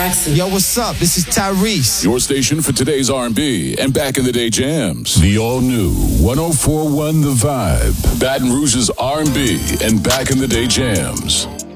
Jackson. Yo, what's up? This is Tyrese. Your station for today's R&B and back-in-the-day jams. The all-new 104.1 The Vibe. Baton Rouge's R&B and back-in-the-day jams.